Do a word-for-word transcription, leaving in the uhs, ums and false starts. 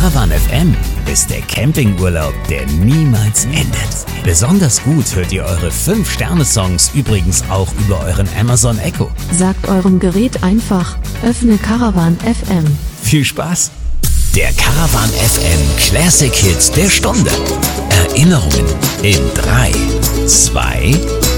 Caravan F M ist der Campingurlaub, der niemals endet. Besonders gut hört ihr eure fünf Sterne Songs übrigens auch über euren Amazon Echo. Sagt eurem Gerät einfach, öffne Caravan F M. Viel Spaß! Der Caravan F M Classic Hits der Stunde. Erinnerungen in drei, zwei,